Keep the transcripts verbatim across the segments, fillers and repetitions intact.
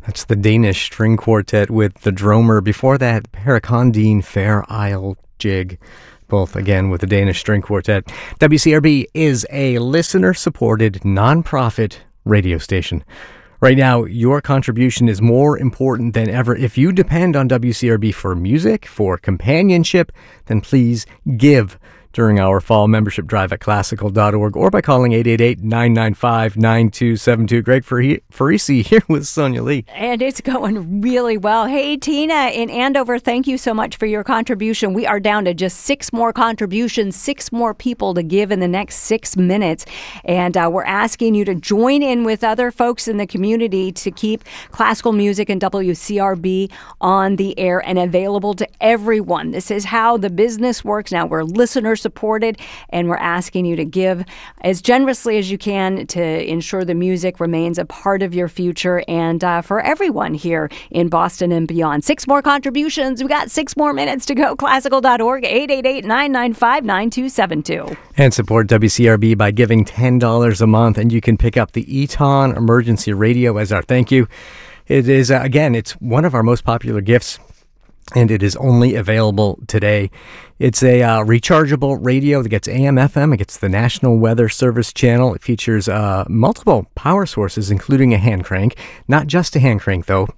That's the Danish String Quartet with the Dromer. Before that, Paracondine Fair Isle Jig. Both, again, with the Danish String Quartet. W C R B is a listener-supported, nonprofit radio station. Right now, your contribution is more important than ever. If you depend on W C R B for music, for companionship, then please give during our fall membership drive at classical dot org or by calling eight eight eight, nine nine five, nine two seven two. Greg Farisi here with Sonia Lee. And it's going really well. Hey, Tina in Andover, thank you so much for your contribution. We are down to just six more contributions, six more people to give in the next six minutes. And uh, we're asking you to join in with other folks in the community to keep classical music and W C R B on the air and available to everyone. This is how the business works now. We're listeners supported, and we're asking you to give as generously as you can to ensure the music remains a part of your future and uh, for everyone here in Boston and beyond. Six more contributions. We got six more minutes to go. classical dot org, eight eight eight, nine nine five, nine two seven two. And support W C R B by giving ten dollars a month, and you can pick up the Eton Emergency Radio as our thank you. It is, uh, again, it's one of our most popular gifts, and it is only available today. It's a uh, rechargeable radio that gets A M F M. It gets the National Weather Service channel. It features uh, multiple power sources, including a hand crank. Not just a hand crank, though.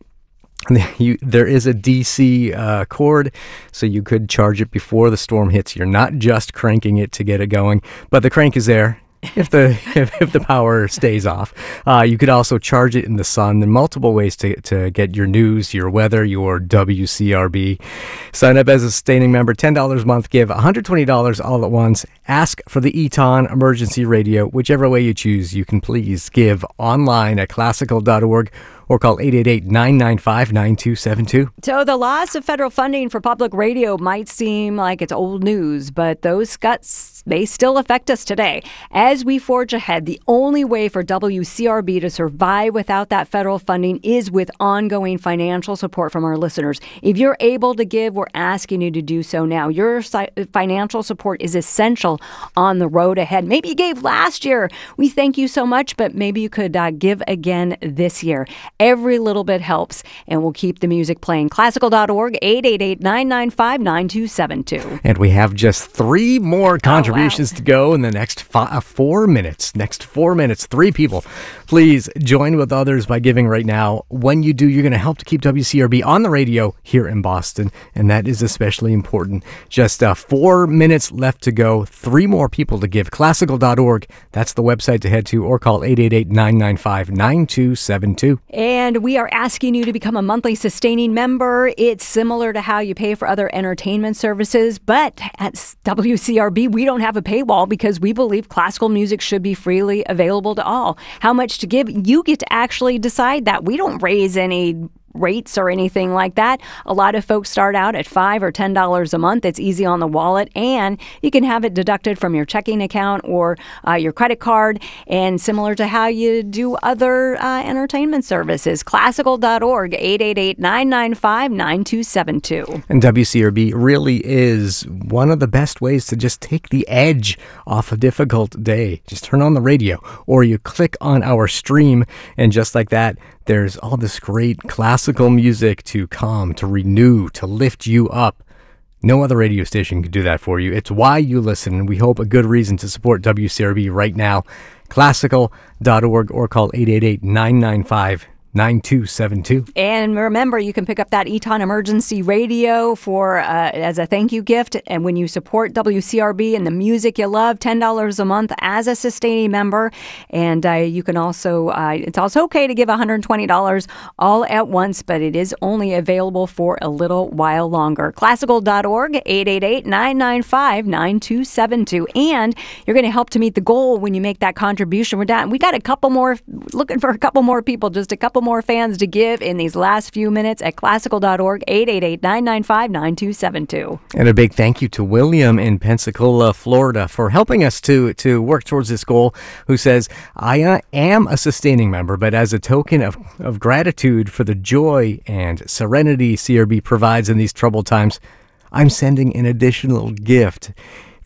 You, there is a D C uh, cord, so you could charge it before the storm hits. You're not just cranking it to get it going, but the crank is there. If the if, if the power stays off, uh, you could also charge it in the sun. There are multiple ways to, to get your news, your weather, your W C R B. Sign up as a sustaining member, ten dollars a month. Give one hundred twenty dollars all at once. Ask for the Eton Emergency Radio. Whichever way you choose, you can please give online at classical dot org or call eight eight eight, nine nine five, nine two seven two. So the loss of federal funding for public radio might seem like it's old news, but those cuts, they still affect us today. As we forge ahead, the only way for W C R B to survive without that federal funding is with ongoing financial support from our listeners. If you're able to give, we're asking you to do so now. Your financial support is essential on the road ahead. Maybe you gave last year. We thank you so much, but maybe you could uh, give again this year. Every little bit helps, and we'll keep the music playing. classical dot org, eight eight eight, nine nine five, nine two seven two. And we have just three more contributions oh, wow. to go in the next five, four minutes. Next four minutes, three people. Please join with others by giving right now. When you do, you're going to help to keep W C R B on the radio here in Boston, and that is especially important. Just uh, four minutes left to go. Three more people to give. classical dot org, that's the website to head to, or call eight eight eight, nine nine five, nine two seven two. And we are asking you to become a monthly sustaining member. It's similar to how you pay for other entertainment services, but at W C R B, we don't have a paywall because we believe classical music should be freely available to all. How much to give? You get to actually decide that. We don't raise any rates or anything like that. A lot of folks start out at five or ten dollars a month. It's easy on the wallet, and you can have it deducted from your checking account or uh, your credit card, and similar to how you do other uh, entertainment services. classical dot org, eight eight eight, nine nine five, nine two seven two. And W C R B really is one of the best ways to just take the edge off a difficult day. Just turn on the radio, or you click on our stream, and just like that, there's all this great classical music to calm, to renew, to lift you up. No other radio station can do that for you. It's why you listen, and we hope a good reason to support W C R B right now. classical dot org or call eight eight eight, nine nine five, nine two seven two. And remember, you can pick up that Eton Emergency Radio for uh, as a thank you gift. And when you support W C R B and the music you love, ten dollars a month as a sustaining member. And uh, you can also, uh, it's also okay to give one hundred twenty dollars all at once, but it is only available for a little while longer. classical dot org, eight eight eight, nine nine five, nine two seven two. And you're going to help to meet the goal when you make that contribution. We're down. We got a couple more, looking for a couple more people, just a couple more fans to give in these last few minutes at classical dot org, eight eight eight, nine nine five, nine two seven two. And a big thank you to William in Pensacola, Florida, for helping us to, to work towards this goal, who says, I uh, am a sustaining member, but as a token of, of gratitude for the joy and serenity C R B provides in these troubled times, I'm sending an additional gift.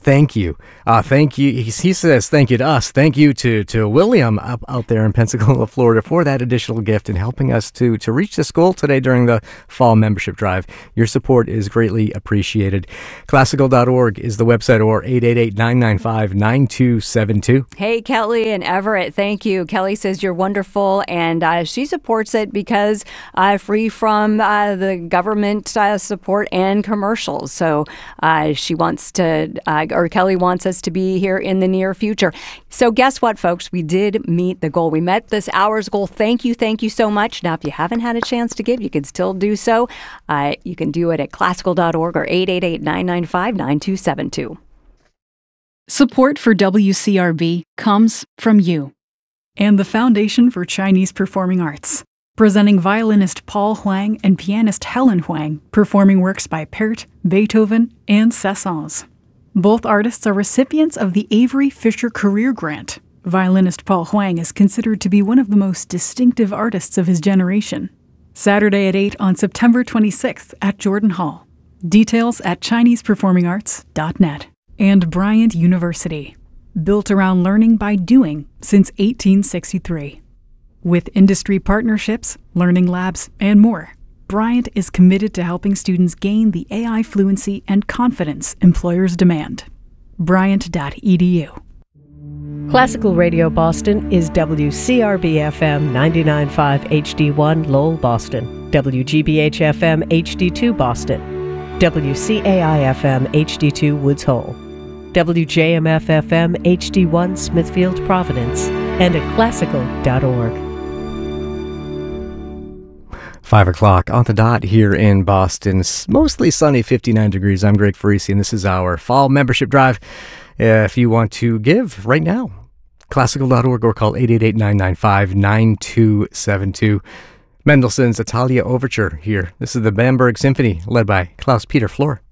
thank you. Uh, thank you. He, he says thank you to us. Thank you to, to William up out there in Pensacola, Florida for that additional gift and helping us to, to reach this goal today during the fall membership drive. Your support is greatly appreciated. Classical dot org is the website, or eight eight eight, nine nine five, nine two seven two. Hey, Kelly and Everett, thank you. Kelly says you're wonderful, and uh, she supports it because uh, free from uh, the government uh, support and commercials. So uh, she wants to, uh, or Kelly wants us to be here in the near future. So guess what, folks? We did meet the goal. We met this hour's goal. Thank you. Thank you so much. Now, if you haven't had a chance to give, you can still do so. Uh, you can do it at classical dot org or eight eight eight, nine nine five, nine two seven two. Support for W C R B comes from you and the Foundation for Chinese Performing Arts, presenting violinist Paul Huang and pianist Helen Huang performing works by Pärt, Beethoven, and Saint-Saëns. Both artists are recipients of the Avery Fisher Career Grant. Violinist Paul Huang is considered to be one of the most distinctive artists of his generation. Saturday at eight on September twenty-sixth at Jordan Hall. Details at chinese performing arts dot net. And Bryant University, built around learning by doing since eighteen sixty-three. With industry partnerships, learning labs, and more, Bryant is committed to helping students gain the A I fluency and confidence employers demand. bryant dot e d u. Classical Radio Boston is W C R B F M ninety-nine point five H D one Lowell, Boston, W G B H F M H D two Boston, W C A I F M H D two Woods Hole, W J M F F M H D one Smithfield, Providence, and at classical dot org. Five o'clock on the dot here in Boston. It's mostly sunny, fifty-nine degrees. I'm Greg Farisi, and this is our fall membership drive. Uh, if you want to give right now, classical dot org or call eight eight eight, nine nine five, nine two seven two. Mendelssohn's Italia Overture here. This is the Bamberg Symphony, led by Klaus-Peter Flor.